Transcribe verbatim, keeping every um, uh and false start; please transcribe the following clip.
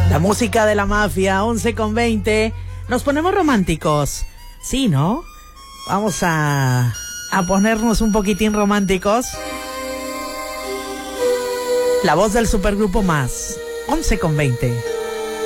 La música de la mafia, once con veinte. Nos ponemos románticos. Sí, ¿no? Vamos a, a ponernos un poquitín románticos. La voz del supergrupo Más, once con veinte.